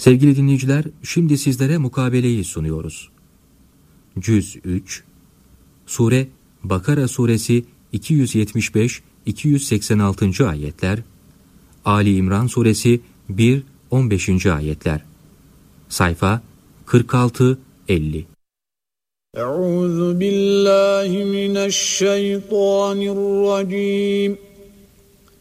Sevgili dinleyiciler, şimdi sizlere mukabeleyi sunuyoruz. Cüz 3, Sure Bakara Suresi 275-286. ayetler, Ali İmran Suresi 1-15. ayetler. Sayfa 46-50. Euzu billahi mineşşeytanirracim.